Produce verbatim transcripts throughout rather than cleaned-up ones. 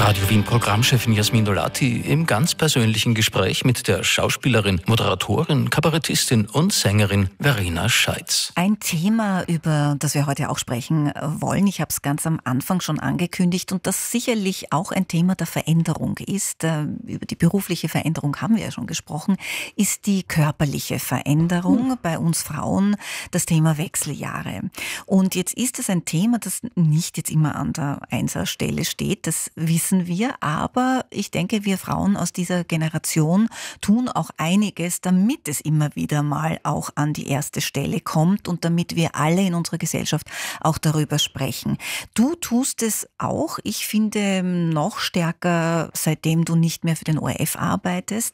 Radio Wien Programmchefin Jasmin Dolati im ganz persönlichen Gespräch mit der Schauspielerin, Moderatorin, Kabarettistin und Sängerin Verena Scheitz. Ein Thema, über das wir heute auch sprechen wollen, ich habe es ganz am Anfang schon angekündigt und das sicherlich auch ein Thema der Veränderung ist, über die berufliche Veränderung haben wir ja schon gesprochen, ist die körperliche Veränderung hm. bei uns Frauen, das Thema Wechseljahre. Und jetzt ist es ein Thema, das nicht jetzt immer an der Einserstelle steht, das wissen wir, aber ich denke, wir Frauen aus dieser Generation tun auch einiges, damit es immer wieder mal auch an die erste Stelle kommt und damit wir alle in unserer Gesellschaft auch darüber sprechen. Du tust es auch, ich finde noch stärker, seitdem du nicht mehr für den O R F arbeitest.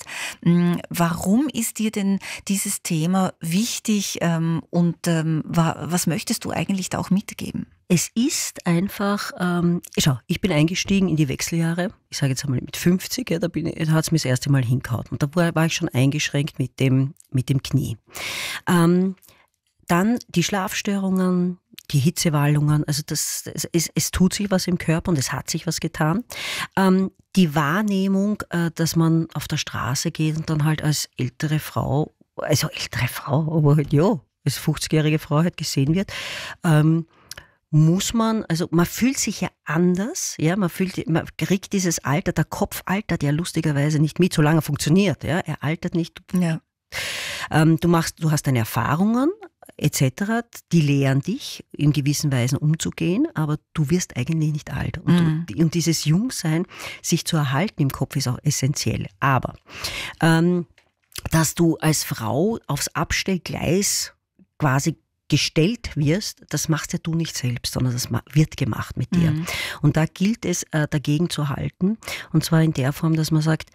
Warum ist dir denn dieses Thema wichtig und was möchtest du eigentlich da auch mitgeben? Es ist einfach, ähm, schau, ich bin eingestiegen in die Wechseljahre, ich sage jetzt einmal mit fünfzig, ja, da, bin ich, da hat es mir das erste Mal hingehauen und da war, war ich schon eingeschränkt mit dem, mit dem Knie. Ähm, dann die Schlafstörungen, die Hitzewallungen, also das, es, es, es tut sich was im Körper und es hat sich was getan. Ähm, die Wahrnehmung, äh, dass man auf der Straße geht und dann halt als ältere Frau, also ältere Frau, aber halt ja, als fünfzigjährige Frau halt gesehen wird, ähm, muss man, also man fühlt sich ja anders, ja, man fühlt, man kriegt dieses Alter, der Kopf altert ja lustigerweise nicht mit, solange er funktioniert, ja, er altert nicht. Ja. Ähm, du machst, du hast deine Erfahrungen et cetera, die lehren dich in gewissen Weisen umzugehen, aber du wirst eigentlich nicht alt. Und, mhm. du, und dieses Jungsein, sich zu erhalten im Kopf, ist auch essentiell. Aber ähm, dass du als Frau aufs Abstellgleis quasi gestellt wirst, das machst ja du nicht selbst, sondern das wird gemacht mit dir. Mhm. Und da gilt es, äh, dagegen zu halten. Und zwar in der Form, dass man sagt,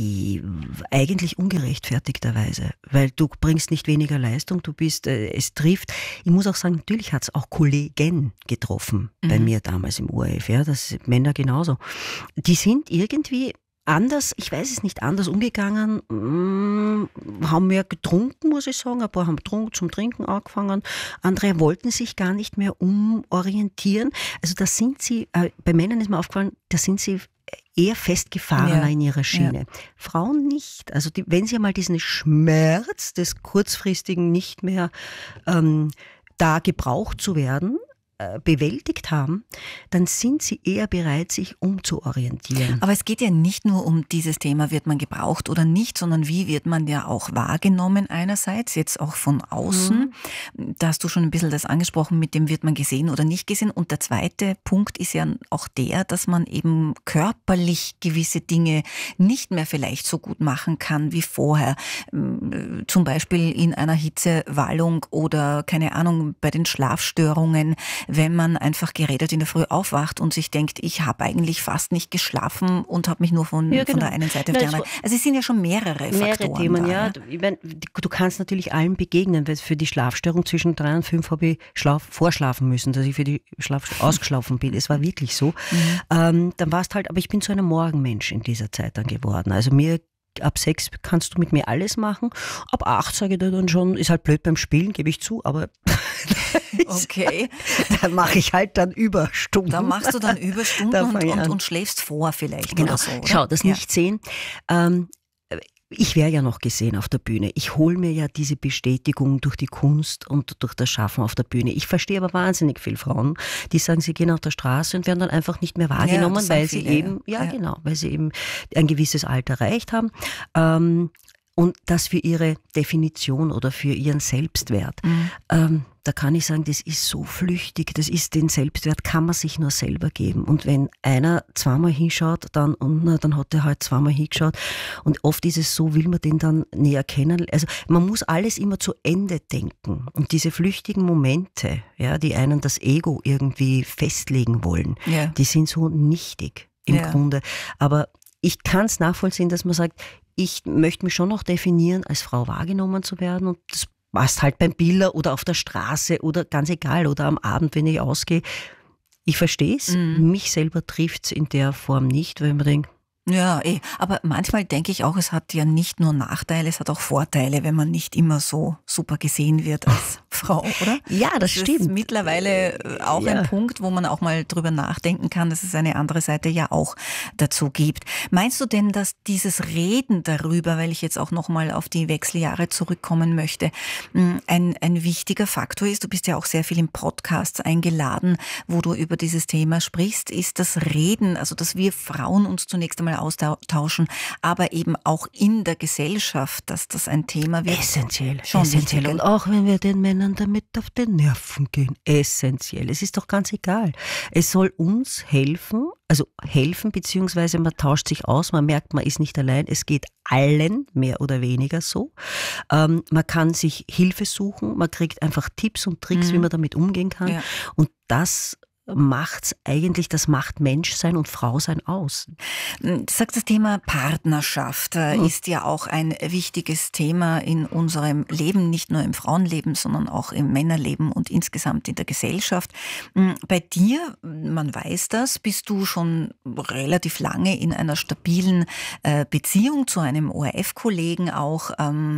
eigentlich ungerechtfertigterweise, weil du bringst nicht weniger Leistung, du bist, äh, es trifft. Ich muss auch sagen, natürlich hat es auch Kollegen getroffen mhm. bei mir damals im O R F, ja, das sind Männer genauso. Die sind irgendwie anders, ich weiß es nicht, anders umgegangen, mh, haben mehr getrunken, muss ich sagen, ein paar haben getrunken, zum Trinken angefangen, andere wollten sich gar nicht mehr umorientieren. Also da sind sie, äh, bei Männern ist mir aufgefallen, da sind sie eher festgefahrener ja. in ihrer Schiene. Ja. Frauen nicht. Also die, wenn sie einmal diesen Schmerz des kurzfristigen nicht mehr ähm, da gebraucht zu werden, bewältigt haben, dann sind sie eher bereit, sich umzuorientieren. Aber es geht ja nicht nur um dieses Thema, wird man gebraucht oder nicht, sondern wie wird man ja auch wahrgenommen einerseits, jetzt auch von außen. Mhm. Da hast du schon ein bisschen das angesprochen, mit dem wird man gesehen oder nicht gesehen. Und der zweite Punkt ist ja auch der, dass man eben körperlich gewisse Dinge nicht mehr vielleicht so gut machen kann wie vorher. Zum Beispiel in einer Hitzewallung oder keine Ahnung, bei den Schlafstörungen, wenn man einfach geredet in der Früh aufwacht und sich denkt, ich habe eigentlich fast nicht geschlafen und habe mich nur von, ja, genau. von der einen Seite auf die andere. Also es sind ja schon mehrere, mehrere Faktoren Themen, da, ja. Ich mein, du kannst natürlich allen begegnen, weil für die Schlafstörung zwischen drei und fünf habe ich Schlaf, vorschlafen müssen, dass ich für die Schlaf ausgeschlafen bin. Es war wirklich so. Mhm. Ähm, dann war es halt, aber ich bin so ein Morgenmensch in dieser Zeit dann geworden. Also mir ab sechs kannst du mit mir alles machen. Ab acht sage ich dir dann schon, ist halt blöd beim Spielen, gebe ich zu, aber okay. Dann mache ich halt dann Überstunden. Dann machst du dann Überstunden und, und, und schläfst vor vielleicht genau. oder so. Oder? Schau, das ja. nicht sehen. Ähm, ich wäre ja noch gesehen auf der Bühne. Ich hole mir ja diese Bestätigung durch die Kunst und durch das Schaffen auf der Bühne. Ich verstehe aber wahnsinnig viele Frauen, die sagen, sie gehen auf der Straße und werden dann einfach nicht mehr wahrgenommen, ja, weil sie viele, eben, ja, ja genau, weil sie eben ein gewisses Alter erreicht haben. Ähm, Und das für ihre Definition oder für ihren Selbstwert. Mhm. Ähm, da kann ich sagen, das ist so flüchtig, das ist, den Selbstwert kann man sich nur selber geben. Und wenn einer zweimal hinschaut, dann, und, na, dann hat er halt zweimal hingeschaut. Und oft ist es so, will man den dann näher kennen. Also man muss alles immer zu Ende denken. Und diese flüchtigen Momente, ja, die einen das Ego irgendwie festlegen wollen, ja. die sind so nichtig im ja. Grunde. Aber ich kann es nachvollziehen, dass man sagt, ich möchte mich schon noch definieren, als Frau wahrgenommen zu werden und das passt halt beim Biller oder auf der Straße oder ganz egal oder am Abend, wenn ich ausgehe. Ich verstehe es, mhm. mich selber trifft es in der Form nicht, weil man denkt, ja, eh. Aber manchmal denke ich auch, es hat ja nicht nur Nachteile, es hat auch Vorteile, wenn man nicht immer so super gesehen wird als Frau, oder? Ja, das, das stimmt. Das ist mittlerweile auch ja. ein Punkt, wo man auch mal drüber nachdenken kann, dass es eine andere Seite ja auch dazu gibt. Meinst du denn, dass dieses Reden darüber, weil ich jetzt auch nochmal auf die Wechseljahre zurückkommen möchte, ein, ein wichtiger Faktor ist? Du bist ja auch sehr viel in Podcasts eingeladen, wo du über dieses Thema sprichst. Ist das Reden, also dass wir Frauen uns zunächst einmal austauschen, aber eben auch in der Gesellschaft, dass das ein Thema wird? Essentiell, schon essentiell. Wichtig. Und auch wenn wir den Männern damit auf den Nerven gehen, essentiell. Es ist doch ganz egal. Es soll uns helfen, also helfen, beziehungsweise man tauscht sich aus, man merkt, man ist nicht allein. Es geht allen mehr oder weniger so. Ähm, man kann sich Hilfe suchen, man kriegt einfach Tipps und Tricks, mhm. wie man damit umgehen kann. Ja. Und das macht's eigentlich, das macht Menschsein und Frausein aus. Du sagst, das Thema Partnerschaft mhm. ist ja auch ein wichtiges Thema in unserem Leben, nicht nur im Frauenleben, sondern auch im Männerleben und insgesamt in der Gesellschaft. Bei dir, man weiß das, bist du schon relativ lange in einer stabilen Beziehung zu einem O R F-Kollegen auch.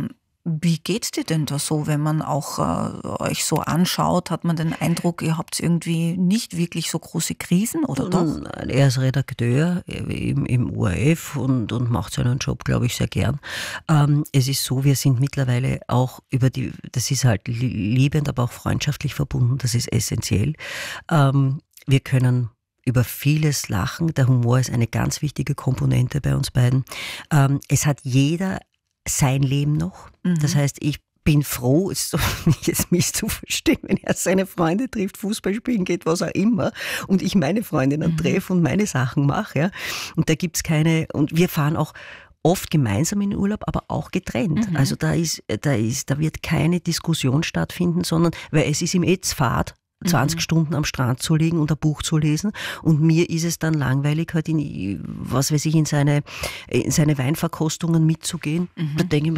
Wie geht's dir denn da so, wenn man auch äh, euch so anschaut? Hat man den Eindruck, ihr habt irgendwie nicht wirklich so große Krisen, oder doch? Er ist Redakteur im, im O R F und, und macht seinen Job, glaube ich, sehr gern. Ähm, es ist so, wir sind mittlerweile auch über die, das ist halt liebend, aber auch freundschaftlich verbunden, das ist essentiell. Ähm, wir können über vieles lachen. Der Humor ist eine ganz wichtige Komponente bei uns beiden. Ähm, es hat jeder sein Leben noch. Mhm. Das heißt, ich bin froh, es ist jetzt misszuverstehen, wenn er seine Freunde trifft, Fußball spielen geht, was auch immer, und ich meine Freundinnen mhm. treffe und meine Sachen mache. Ja. Und da gibt's keine, und wir fahren auch oft gemeinsam in den Urlaub, aber auch getrennt. Mhm. Also da ist, da ist, da wird keine Diskussion stattfinden, sondern, weil es ist ihm eh Fahrt, zwanzig mhm. Stunden am Strand zu liegen und ein Buch zu lesen, und mir ist es dann langweilig, halt in, was weiß ich, in seine, in seine Weinverkostungen mitzugehen. Mhm. Da denke ich